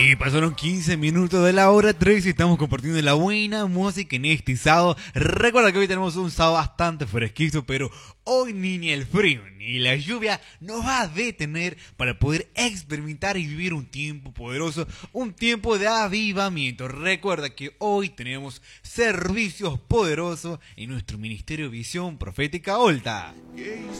Y pasaron 15 minutos de la hora 3 y estamos compartiendo la buena música en este sábado. Recuerda que hoy tenemos un sábado bastante fresquito, pero hoy ni el frío ni la lluvia nos va a detener para poder experimentar y vivir un tiempo poderoso, un tiempo de avivamiento. Recuerda que hoy tenemos servicios poderosos en nuestro Ministerio Visión Profética Olta.